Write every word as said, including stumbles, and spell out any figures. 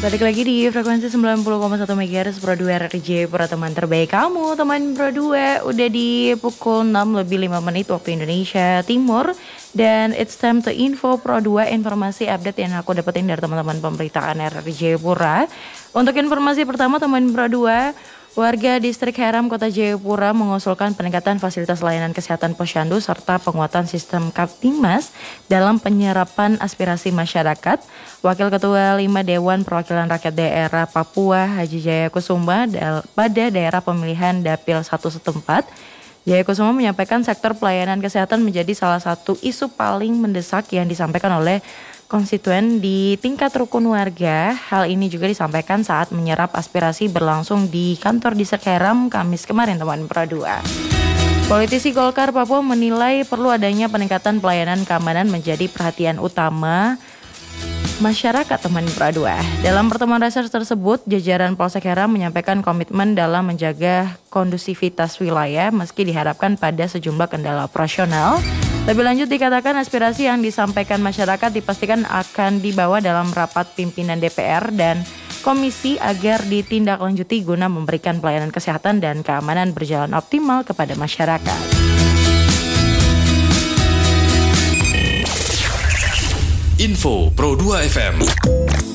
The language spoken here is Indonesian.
Balik lagi di frekuensi sembilan puluh koma satu megahertz Pro dua R R J Pro, teman terbaik kamu. Teman Pro dua udah di pukul enam lebih lima menit waktu Indonesia Timur. Dan it's time to info Pro dua, informasi update yang aku dapetin dari teman-teman pemberitaan R R J Pura. Untuk informasi pertama, teman Pro dua, warga distrik Heram Kota Jayapura mengusulkan peningkatan fasilitas layanan kesehatan posyandu serta penguatan sistem Kaptimas dalam penyerapan aspirasi masyarakat. Wakil Ketua lima Dewan Perwakilan Rakyat Daerah Papua Haji Jaya Kusuma pada daerah pemilihan Dapil satu setempat, Jaya Kusuma menyampaikan sektor pelayanan kesehatan menjadi salah satu isu paling mendesak yang disampaikan oleh konstituen di tingkat rukun warga. Hal ini juga disampaikan saat menyerap aspirasi berlangsung di kantor distrik Heram Kamis kemarin, teman Pro dua. Politisi Golkar Papua menilai perlu adanya peningkatan pelayanan keamanan menjadi perhatian utama masyarakat, teman Pro dua. Dalam pertemuan reses tersebut, jajaran Polsek Heram menyampaikan komitmen dalam menjaga kondusivitas wilayah meski diharapkan pada sejumlah kendala operasional. Lebih lanjut dikatakan aspirasi yang disampaikan masyarakat dipastikan akan dibawa dalam rapat pimpinan D P R dan komisi agar ditindaklanjuti guna memberikan pelayanan kesehatan dan keamanan berjalan optimal kepada masyarakat. Info Pro dua F M.